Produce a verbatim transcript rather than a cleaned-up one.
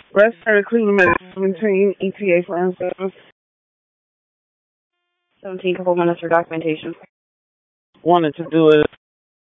Rest started cleaning minutes seventeen, E T A for service. seventeen, couple minutes for documentation. Wanted to do it